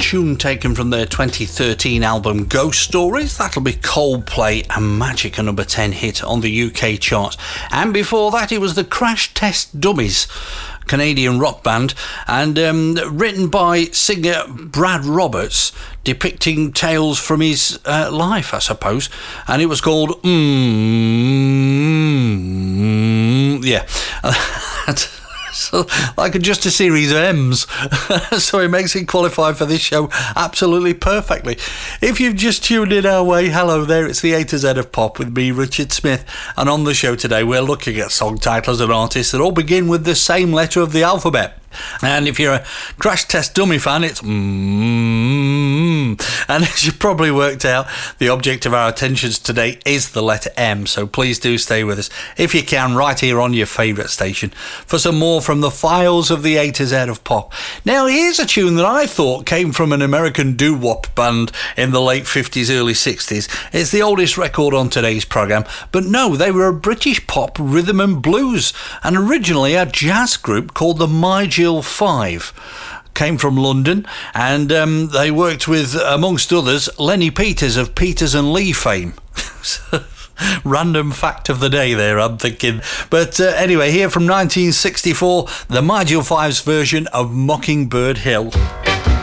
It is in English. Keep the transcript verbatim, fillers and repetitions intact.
tune taken from their twenty thirteen album Ghost Stories. That'll be Coldplay and Magic, a number ten hit on the U K charts. And before that, it was the Crash Test Dummies, Canadian rock band, and um, written by singer Brad Roberts, depicting tales from his uh, life, I suppose. And it was called mm, yeah. So, like just a series of M's. So it makes it qualify for this show absolutely perfectly. If you've just tuned in our way, hello there, it's the A to Z of Pop with me, Richard Smith. And on the show today, we're looking at song titles and artists that all begin with the same letter of the alphabet. And if you're a Crash Test Dummy fan, it's mmm. And as you probably worked out, the object of our attentions today is the letter M, so please do stay with us, if you can, right here on your favourite station, for some more from the files of the A to Z of Pop. Now, here's a tune that I thought came from an American doo-wop band in the late fifties, early sixties. It's the oldest record on today's programme, but no, they were a British pop, rhythm and blues, and originally a jazz group called the My Jill Five. Came from London, and um, they worked with, amongst others, Lenny Peters of Peters and Lee fame. Random fact of the day there, I'm thinking. But uh, anyway, here from nineteen sixty-four, the My Jill Five's version of Mockingbird Hill.